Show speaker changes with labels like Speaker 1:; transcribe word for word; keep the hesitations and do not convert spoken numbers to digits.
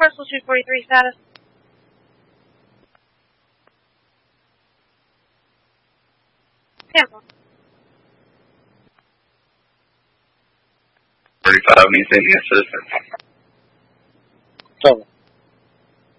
Speaker 1: Parcel two forty-three status. Tampa.
Speaker 2: thirty-five, needs any assistance?
Speaker 3: Trouble.